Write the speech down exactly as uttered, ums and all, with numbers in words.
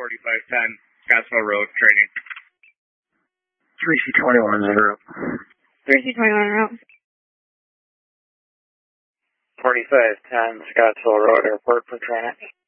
forty-five ten, Scottsville Road, training. three C twenty-one en route. three C twenty-one en route. forty-five ten, Scottsville Road, airport for training.